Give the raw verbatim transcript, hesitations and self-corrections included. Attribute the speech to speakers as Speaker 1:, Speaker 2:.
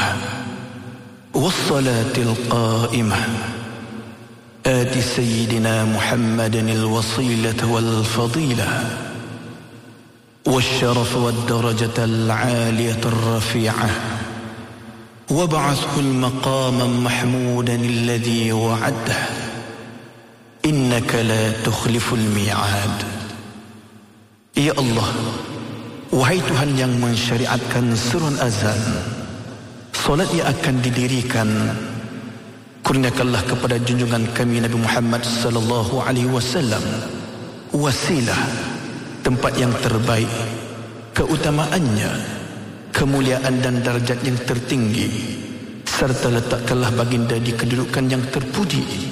Speaker 1: الدائمة والصلاة القائمة آت سيدنا محمد الوصيلة والفضيلة والشرف والدرجة العالية الرفيعة وابعثه المقام محمودا الذي وعده إنك لا تخلف الميعاد. Ya Allah, wahai Tuhan yang mensyariatkan seruan azan, solat yang akan didirikan, kurniakanlah kepada junjungan kami Nabi Muhammad sallallahu alaihi wasallam wasilah, tempat yang terbaik, keutamaannya, kemuliaan dan darjat yang tertinggi, serta letakkanlah baginda di kedudukan yang terpuji